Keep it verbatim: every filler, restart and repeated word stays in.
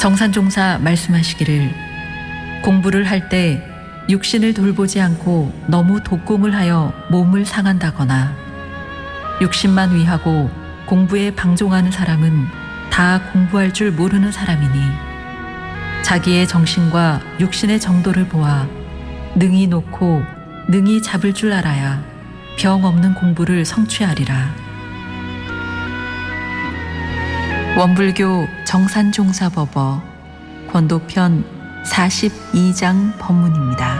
정산종사 말씀하시기를 공부를 할 때 육신을 돌보지 않고 너무 독공을 하여 몸을 상한다거나 육신만 위하고 공부에 방종하는 사람은 다 공부할 줄 모르는 사람이니 자기의 정신과 육신의 정도를 보아 능히 놓고 능히 잡을 줄 알아야 병 없는 공부를 성취하리라. 원불교 정산종사법어 권도편 사십이 장 법문입니다.